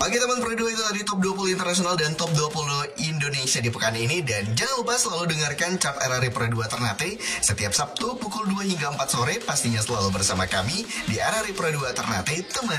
Oke teman Pro 2, itu tadi top 20 internasional dan top 20 Indonesia di pekan ini. Dan jangan lupa selalu dengarkan chart RRI Pro 2 Ternate setiap Sabtu pukul 2 hingga 4 sore. Pastinya selalu bersama kami di RRI Pro 2 Ternate, teman